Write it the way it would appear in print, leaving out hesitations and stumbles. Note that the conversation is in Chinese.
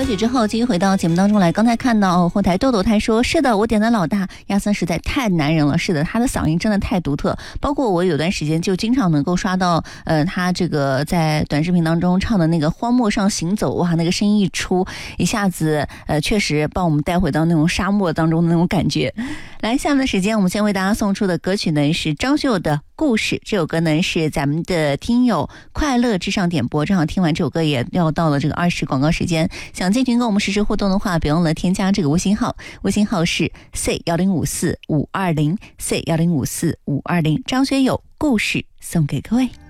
歌曲之后继续回到节目当中来。刚才看到后台豆豆他说，是的，我点的老大亚森实在太男人了，是的，他的嗓音真的太独特，包括我有段时间就经常能够刷到他这个在短视频当中唱的那个荒漠上行走，哇，那个声音一出，一下子确实帮我们带回到那种沙漠当中的那种感觉。来，下面的时间我们先为大家送出的歌曲呢是张学友的故事，这首歌呢是咱们的听友快乐至上点播，正好听完这首歌也要到了这个20广告时间。想进群跟我们实时互动的话，别忘了添加这个微信号，微信号是 C1054-520 C1054-520，张学友故事送给各位。